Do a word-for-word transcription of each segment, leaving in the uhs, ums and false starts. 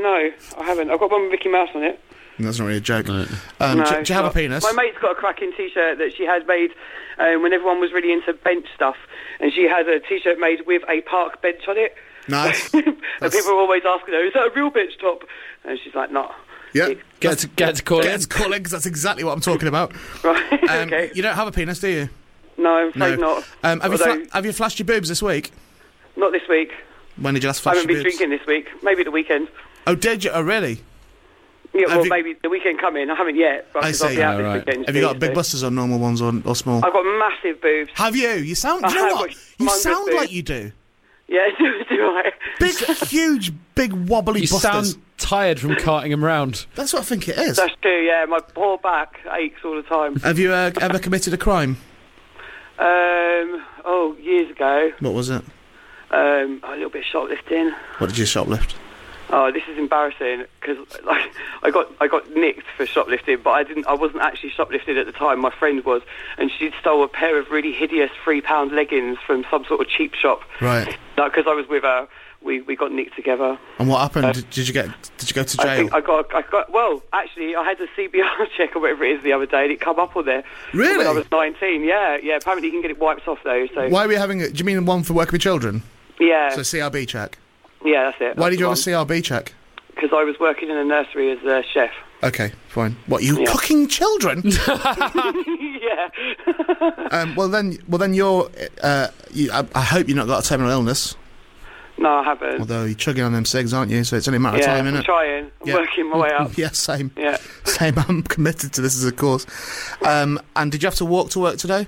no, I haven't. I've got one with Mickey Mouse on it. That's not really a joke. No. Um, No, do, do it's you have not. a penis? My mate's got a cracking T-shirt that she had made um, when everyone was really into bench stuff, and she had a T-shirt made with a park bench on it. Nice. And people were always asking her, "Is that a real bench top?" And she's like, "No." Yeah. Get to, get to call Get it. to call in, because that's exactly what I'm talking about. Right. Um, Okay. You don't have a penis, do you? No, I'm afraid No. not. Um, have, you Although, fla- have you flashed your boobs this week? not this week. When did you last I flash haven't your been boobs? drinking this week. Maybe the weekend. Oh, did you? Oh, really? Yeah, Have well, you- maybe the weekend coming. I haven't yet. But I because I'll see. be out Oh, this right. weekend. Have you got so- big busters or normal ones or, or small? I've got massive boobs. Have you? You sound. I You know have what? got You humongous sound boobs. like you do. Yeah, do, do I? Big, huge, big wobbly You busters. sound tired from carting him round. That's what I think it is. That's true, yeah. My poor back aches all the time. Have you uh, ever committed a crime? Um, oh, years ago, What was it? um, a little bit of shoplifting. What did you shoplift? Oh, this is embarrassing because like I got I got nicked for shoplifting, but I didn't. I wasn't actually shoplifting at the time. My friend was, and she stole a pair of really hideous three pound leggings from some sort of cheap shop. Right. Like, because I was with her, we, we got nicked together. And what happened? Uh, did, did you get? Did you go to I jail? think I got I got well. Actually, I had a C B R check or whatever it is the other day, and it come up on there. Really? When I was nineteen. Yeah, yeah. Apparently, you can get it wiped off though. So Why are we having it? Do you mean one for working with children? yeah, So C R B check. yeah, that's it. Why did you have a C R B check? Because I was working in a nursery as a chef. Okay, fine. What, you Yeah. cooking children? Yeah. um, well then, well then you're. Uh, you, I, I hope you've not got a terminal illness. No, I haven't. Although you're chugging on them cigs, aren't you? So it's only a matter yeah, of time, I'm isn't it? trying. I'm Yeah. working my way up. Yeah, same. Yeah. Same. I'm committed to this as a course. Um, and did you have to walk to work today?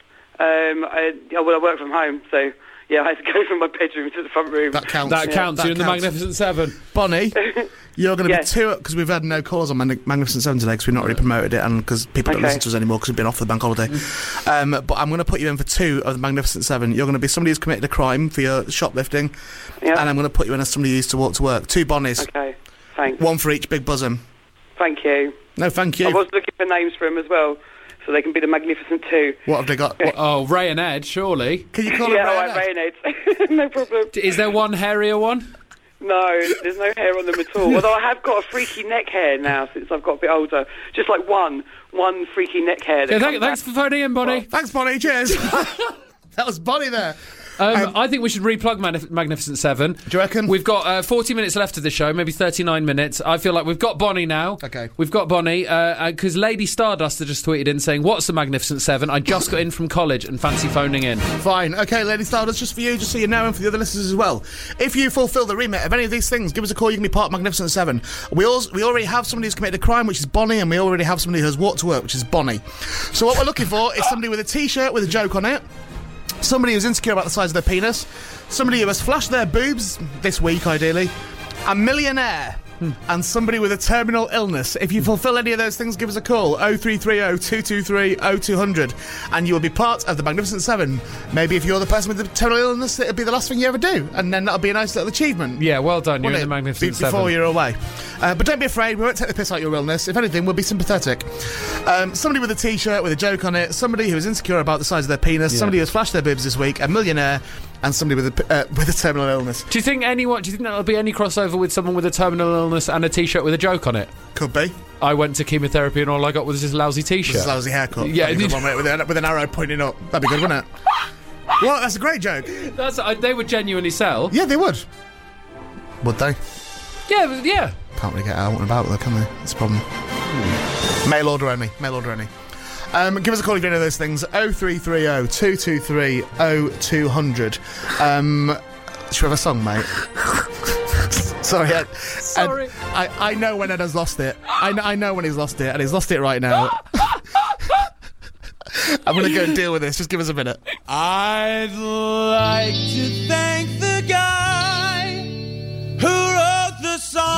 Um, I, yeah, well, I work from home, so yeah, I had to go from my bedroom to the front room. That counts. That Yeah. counts. That You're in the counts. Magnificent Seven. Bonnie, you're going to Yes. be two because we've had no calls on Mag- Magnificent Seven today because we've not really promoted it and because people don't Okay. listen to us anymore because we've been off for the bank holiday. um, but I'm going to put you in for two of the Magnificent Seven. You're going to be somebody who's committed a crime for your shoplifting, Yeah. and I'm going to put you in as somebody who used to walk to work. Two Bonnies, Okay. Thanks. one for each big bosom. Thank you. No, thank I you. was looking for names for them as well, so they can be the Magnificent Two. What have they got? What, Oh, Ray and Ed, surely. can you call Yeah, them? all Ray right, and Ed? Ray and Ed. No problem. Is there one hairier one? No, there's no hair on them at all. Although I have got a freaky neck hair now since I've got a bit older. Just like one, one freaky neck hair. That Yeah, thank, comes thanks back. for phoning in, Bonnie. Thanks, Bonnie. Cheers. That was Bonnie there. Um, I think we should replug Magnif- Magnificent Seven. Do you reckon? We've got uh, forty minutes left of the show, maybe thirty-nine minutes. I feel like we've got Bonnie now. Okay. We've got Bonnie, because uh, Lady Stardust had just tweeted in saying, "What's the Magnificent Seven? I just got in from college and fancy phoning in." Fine. Okay, Lady Stardust, just for you, just so you know, and for the other listeners as well. If you fulfil the remit of any of these things, give us a call. You can be part of Magnificent Seven. We, also, we already have somebody who's committed a crime, which is Bonnie, and we already have somebody who has walked to work, which is Bonnie. So what we're looking for is somebody with a T-shirt with a joke on it, somebody who's insecure about the size of their penis, somebody who has flashed their boobs this week, ideally, a millionaire, and somebody with a terminal illness. If you fulfil any of those things, give us a call, oh three three oh, two two three, oh two hundred, and you will be part of the Magnificent Seven. Maybe if you're the person with the terminal illness, it'll be the last thing you ever do, and then that'll be a nice little achievement. Yeah, well done. You're Wouldn't in the it? Magnificent Be- Seven. Before you're away. Uh, but don't be afraid, we won't take the piss out your illness. If anything, we'll be sympathetic. Um, somebody with a T-shirt with a joke on it, somebody who is insecure about the size of their penis, Yeah. somebody who's flashed their boobs this week, a millionaire, and somebody with a, uh, with a terminal illness. Do you think anyone? Do you think there'll be any crossover with someone with a terminal illness and a T-shirt with a joke on it? Could be. I went to chemotherapy and all I got was this lousy T-shirt. This lousy haircut. Yeah, That'd be a it good one, mate, with, an, with an arrow pointing up. That'd be good, wouldn't it? Well, that's a great joke. That's I, they would genuinely sell. Yeah, they would. Would they? Yeah, but- yeah. Can't really get out and about though, can they? That's a problem. Mail order only. Mail order only. Um, give us a call if you know those things. oh three three oh, two two three, oh two hundred. Um, should we have a song, mate? Sorry, Ed. Sorry. Ed, I, I know when Ed has lost it. I, kn- I know when he's lost it, and he's lost it right now. I'm going to go and deal with this. Just give us a minute. I'd like to thank the guy who wrote the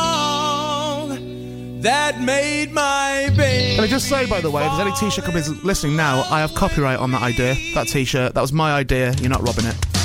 song that made my baby. Can I just say, by the way, if there's any T-shirt companies listening now, I have copyright on that idea, that T-shirt. That was my idea. You're not robbing it.